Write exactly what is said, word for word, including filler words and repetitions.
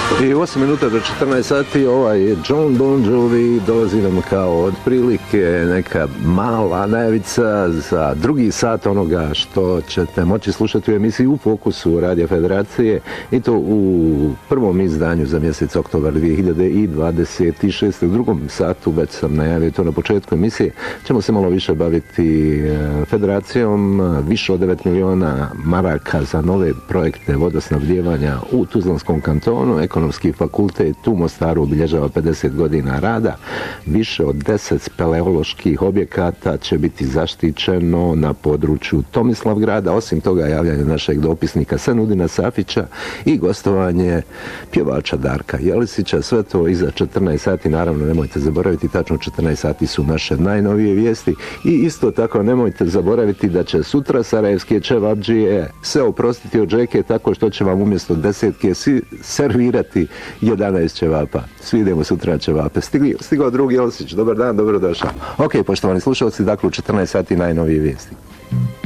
I osam minuta do četrnaest sati, ovaj John Bon Jovi dolazi nam kao otprilike neka mala najavica za drugi sat onoga što ćete moći slušati u emisiji U fokusu Radio Federacije, i to u prvom izdanju za mjesec oktobar dvije hiljade dvadeset šeste. U drugom satu, već sam najavio to na početku emisije, ćemo se malo više baviti federacijom, više od devet miliona maraka za nove projekte vodosnabdijevanja u Tuzlanskom kantonu. Ekonomski fakultet u Mostaru obilježava pedeset godina rada. Više od deset speleoloških objekata će biti zaštićeno na području Tomislavgrada. Osim toga, javljanje našeg dopisnika Senudina Safića i gostovanje pjevača Darka Jelisića. Sve to iza četrnaest sati. Naravno, nemojte zaboraviti, tačno četrnaest sati su naše najnovije vijesti. I isto tako nemojte zaboraviti da će sutra sarajevske čevapdžije se oprostiti od džeke tako što će vam umjesto desetke servirati jedanaest ćevapa. Svi idemo sutra na ćevape. Stigli, stigao drugi Jelisić. Dobar dan, dobrodošao. Ok, poštovani slušalci, dakle u četrnaest sati najnovije vijesti.